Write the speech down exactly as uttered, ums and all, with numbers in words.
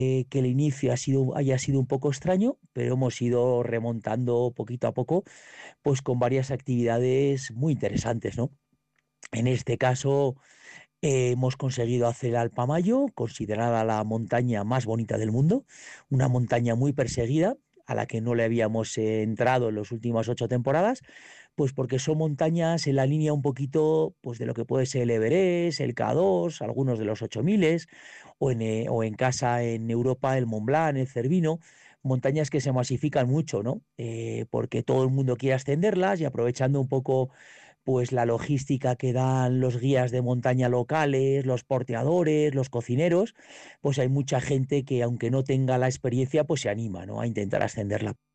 eh, que el inicio ha sido, haya sido un poco extraño, pero hemos ido remontando poquito a poco, pues con varias actividades muy interesantes, ¿no? En este caso, eh, hemos conseguido hacer Alpamayo, considerada la montaña más bonita del mundo, una montaña muy perseguida, a la que no le habíamos eh, entrado en las últimas ocho temporadas, pues porque son montañas en la línea un poquito pues de lo que puede ser el Everest, el K dos, algunos de los ocho mil, o en, eh, o en casa en Europa el Mont Blanc, el Cervino, montañas que se masifican mucho, ¿no? Eh, porque todo el mundo quiere ascenderlas y aprovechando un poco pues la logística que dan los guías de montaña locales, los porteadores, los cocineros, pues hay mucha gente que aunque no tenga la experiencia, pues se anima, ¿no? A intentar ascenderla.